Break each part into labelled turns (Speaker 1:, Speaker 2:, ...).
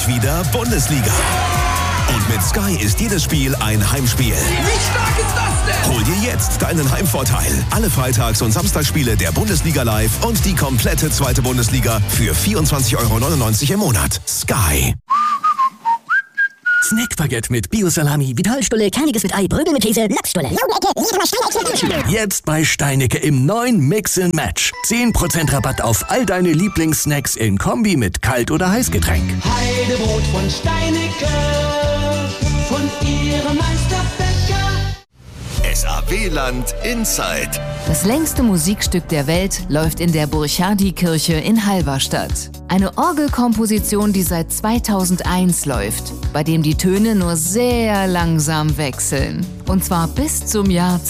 Speaker 1: endlich wieder Bundesliga. Und mit Sky ist jedes Spiel ein Heimspiel.
Speaker 2: Wie stark ist das denn?
Speaker 1: Hol dir jetzt deinen Heimvorteil. Alle Freitags- und Samstagsspiele der Bundesliga live und die komplette zweite Bundesliga für 24,99 € im Monat. Sky.
Speaker 3: Snackbaguette mit Bio-Salami, Vitalstulle, Kerniges mit Ei, Brögel mit Käse, Lachsstulle. Jetzt bei Steinecke im neuen Mix & Match. 10% Rabatt auf all deine Lieblingssnacks in Kombi mit Kalt- oder Heißgetränk.
Speaker 2: Heidebrot von Steinecke, von ihrem Meisterbäcker.
Speaker 4: SAW-Land Inside.
Speaker 5: Das längste Musikstück der Welt läuft in der Burchardikirche in Halberstadt. Eine Orgelkomposition, die seit 2001 läuft, bei dem die Töne nur sehr langsam wechseln. Und zwar bis zum Jahr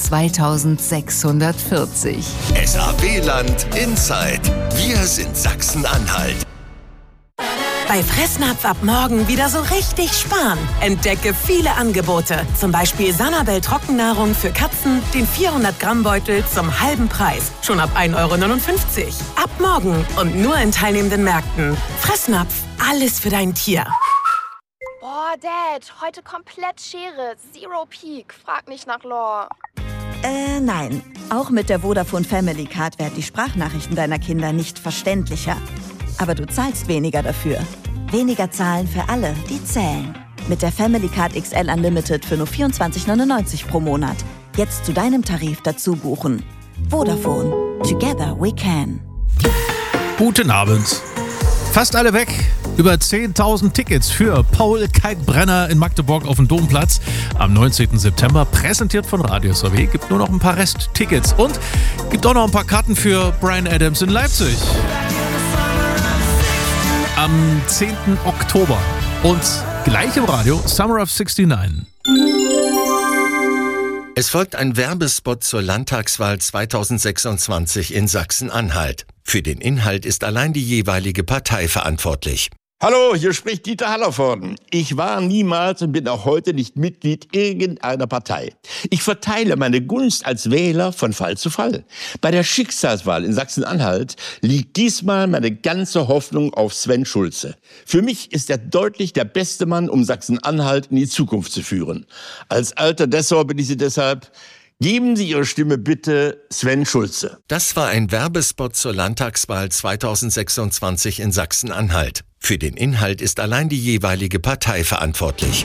Speaker 5: 2640.
Speaker 4: SAW-Land Inside. Wir sind Sachsen-Anhalt.
Speaker 6: Bei Fressnapf ab morgen wieder so richtig sparen. Entdecke viele Angebote. Zum Beispiel Sanabel Trockennahrung für Katzen, den 400-Gramm-Beutel zum halben Preis. Schon ab 1,59 € Ab morgen und nur in teilnehmenden Märkten. Fressnapf, alles für dein Tier.
Speaker 7: Boah, Dad, heute komplett Schere. Zero Peak. Frag nicht nach Lore.
Speaker 8: Nein. Auch mit der Vodafone Family Card werden die Sprachnachrichten deiner Kinder nicht verständlicher. Aber du zahlst weniger dafür. Weniger zahlen für alle, die zählen. Mit der Family Card XL Unlimited für nur 24,99 € pro Monat. Jetzt zu deinem Tarif dazu buchen. Vodafone. Together we can.
Speaker 9: Guten Abend. Fast alle weg. Über 10.000 Tickets für Paul Kalkbrenner in Magdeburg auf dem Domplatz am 19. September. Präsentiert von Radio SAW. Gibt nur noch ein paar Resttickets. Und gibt auch noch ein paar Karten für Bryan Adams in Leipzig. Am 10. Oktober. Und gleich im Radio Summer of 69.
Speaker 4: Es folgt ein Werbespot zur Landtagswahl 2026 in Sachsen-Anhalt. Für den Inhalt ist allein die jeweilige Partei verantwortlich.
Speaker 10: Hallo, hier spricht Dieter Hallervorden. Ich war niemals und bin auch heute nicht Mitglied irgendeiner Partei. Ich verteile meine Gunst als Wähler von Fall zu Fall. Bei der Schicksalswahl in Sachsen-Anhalt liegt diesmal meine ganze Hoffnung auf Sven Schulze. Für mich ist er deutlich der beste Mann, um Sachsen-Anhalt in die Zukunft zu führen. Als alter Dessau bin ich Sie deshalb: geben Sie Ihre Stimme bitte Sven Schulze.
Speaker 4: Das war ein Werbespot zur Landtagswahl 2026 in Sachsen-Anhalt. Für den Inhalt ist allein die jeweilige Partei verantwortlich.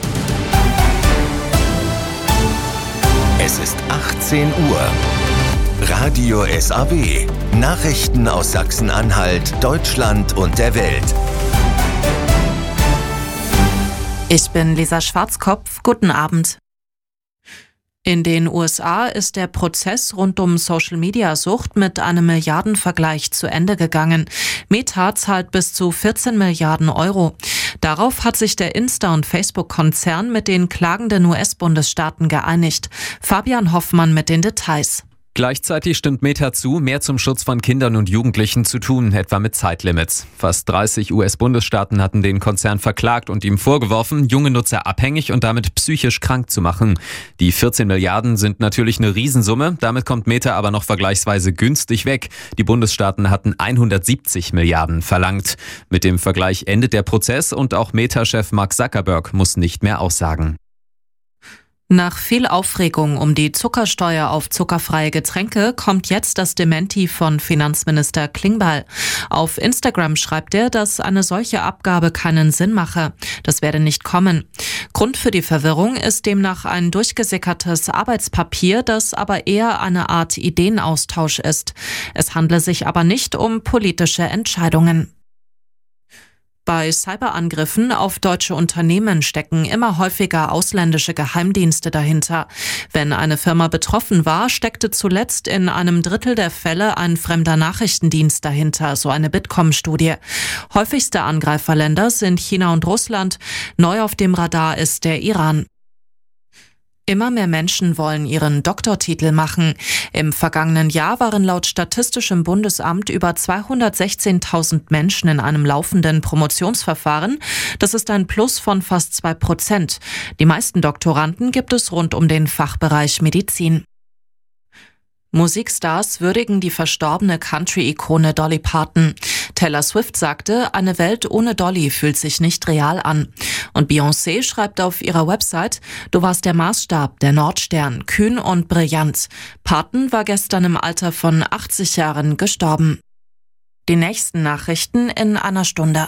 Speaker 4: Es ist 18 Uhr. Radio SAW. Nachrichten aus Sachsen-Anhalt, Deutschland und der Welt.
Speaker 11: Ich bin Lisa Schwarzkopf. Guten Abend. In den USA ist der Prozess rund um Social-Media-Sucht mit einem Milliardenvergleich zu Ende gegangen. Meta zahlt bis zu 14 Milliarden €. Darauf hat sich der Insta- und Facebook-Konzern mit den klagenden US-Bundesstaaten geeinigt. Fabian Hoffmann mit den Details.
Speaker 12: Gleichzeitig stimmt Meta zu, mehr zum Schutz von Kindern und Jugendlichen zu tun, etwa mit Zeitlimits. Fast 30 US-Bundesstaaten hatten den Konzern verklagt und ihm vorgeworfen, junge Nutzer abhängig und damit psychisch krank zu machen. Die 14 Milliarden sind natürlich eine Riesensumme, damit kommt Meta aber noch vergleichsweise günstig weg. Die Bundesstaaten hatten 170 Milliarden verlangt. Mit dem Vergleich endet der Prozess und auch Meta-Chef Mark Zuckerberg muss nicht mehr aussagen.
Speaker 11: Nach viel Aufregung um die Zuckersteuer auf zuckerfreie Getränke kommt jetzt das Dementi von Finanzminister Klingbeil. Auf Instagram schreibt er, dass eine solche Abgabe keinen Sinn mache. Das werde nicht kommen. Grund für die Verwirrung ist demnach ein durchgesickertes Arbeitspapier, das aber eher eine Art Ideenaustausch ist. Es handle sich aber nicht um politische Entscheidungen. Bei Cyberangriffen auf deutsche Unternehmen stecken immer häufiger ausländische Geheimdienste dahinter. Wenn eine Firma betroffen war, steckte zuletzt in einem Drittel der Fälle ein fremder Nachrichtendienst dahinter, so eine Bitkom-Studie. Häufigste Angreiferländer sind China und Russland. Neu auf dem Radar ist der Iran. Immer mehr Menschen wollen ihren Doktortitel machen. Im vergangenen Jahr waren laut Statistischem Bundesamt über 216.000 Menschen in einem laufenden Promotionsverfahren. Das ist ein Plus von fast 2%. Die meisten Doktoranden gibt es rund um den Fachbereich Medizin. Musikstars würdigen die verstorbene Country-Ikone Dolly Parton. Taylor Swift sagte, eine Welt ohne Dolly fühlt sich nicht real an. Und Beyoncé schreibt auf ihrer Website, du warst der Maßstab, der Nordstern, kühn und brillant. Parton war gestern im Alter von 80 Jahren gestorben. Die nächsten Nachrichten in einer Stunde.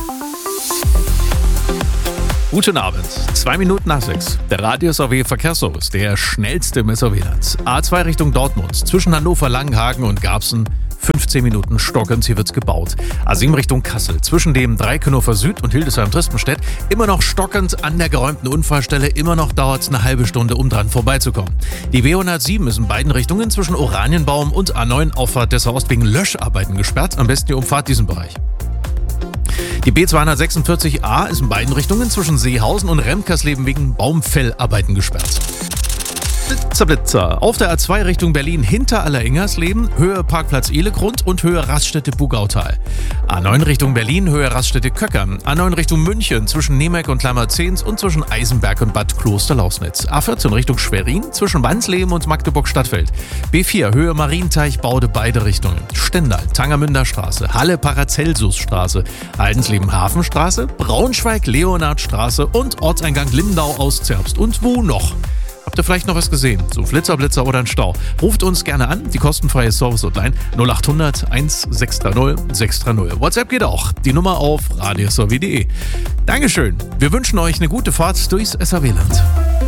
Speaker 9: Guten Abend, 2 Minuten nach 6. Der Radius AW Verkehrsservice, der schnellste im SAW-Land. A2 Richtung Dortmund, zwischen Hannover, Langenhagen und Garbsen, 15 Minuten stockend, hier wird's gebaut. A7 Richtung Kassel, zwischen dem Dreikönofer Süd und Hildesheim-Tristenstedt, immer noch stockend an der geräumten Unfallstelle, immer noch dauert's eine halbe Stunde, um dran vorbeizukommen. Die W107 ist in beiden Richtungen zwischen Oranienbaum und A9 Auffahrt Dessau Ost wegen Löscharbeiten gesperrt, am besten ihr umfahrt diesen Bereich. Die B246a ist in beiden Richtungen zwischen Seehausen und Remkersleben wegen Baumfellarbeiten gesperrt. Blitzer. Auf der A2 Richtung Berlin hinter Alleringhersleben, Höhe Parkplatz Ehlegrund und Höhe Raststätte Bugautal. A9 Richtung Berlin, Höhe Raststätte Köckern. A9 Richtung München zwischen Nemeck und Klammerzehns und zwischen Eisenberg und Bad Kloster-Lausnitz. A14 Richtung Schwerin zwischen Wansleben und Magdeburg-Stadtfeld. B4 Höhe Marienteich, Baude beide Richtungen. Stendal, Tangermünder Straße, Halle Paracelsus-Straße, Aldensleben-Hafenstraße, Braunschweig-Leonhardstraße und Ortseingang Lindau aus Zerbst. Und wo noch? Habt ihr vielleicht noch was gesehen? So Flitzer oder ein Stau? Ruft uns gerne an, die kostenfreie Service-Hotline 0800 1630 630. WhatsApp geht auch, die Nummer auf radiosw.de. Dankeschön, wir wünschen euch eine gute Fahrt durchs SAW-Land.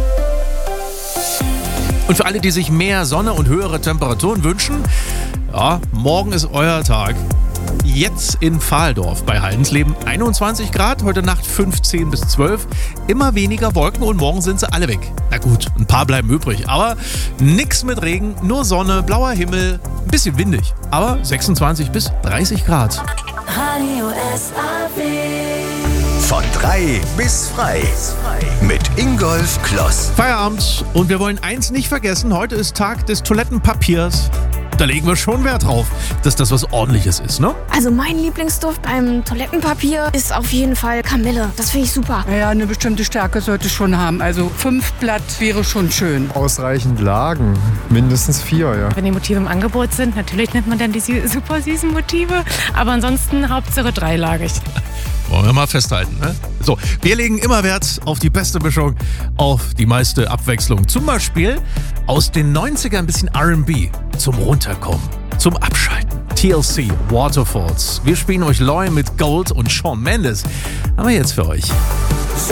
Speaker 9: Und für alle, die sich mehr Sonne und höhere Temperaturen wünschen, ja, morgen ist euer Tag. Jetzt in Pfahldorf bei Haldensleben 21 Grad, heute Nacht 15 bis 12. Immer weniger Wolken und morgen sind sie alle weg. Na gut, ein paar bleiben übrig, aber nix mit Regen, nur Sonne, blauer Himmel, ein bisschen windig, aber 26 bis 30 Grad.
Speaker 2: Radio SAW.
Speaker 3: Von 3 bis frei. Mit Ingolf Kloss.
Speaker 9: Feierabend und wir wollen eins nicht vergessen, heute ist Tag des Toilettenpapiers. Da legen wir schon Wert drauf, dass das was Ordentliches ist, ne?
Speaker 13: Also mein Lieblingsduft beim Toilettenpapier ist auf jeden Fall Kamille. Das finde ich super.
Speaker 14: Ja, eine bestimmte Stärke sollte es schon haben. Also 5 Blatt wäre schon schön.
Speaker 15: Ausreichend Lagen, mindestens 4, ja.
Speaker 16: Wenn die Motive im Angebot sind, natürlich nimmt man dann die super süßen Motive. Aber ansonsten Hauptsache 3-lagig.
Speaker 9: Wollen wir mal festhalten, ne? So, wir legen immer Wert auf die beste Mischung, auf die meiste Abwechslung. Zum Beispiel aus den 90ern ein bisschen R&B zum Runterkommen, zum Abschalten. TLC, Waterfalls. Wir spielen euch Loy mit Gold und Shawn Mendes. Haben wir jetzt für euch.
Speaker 2: So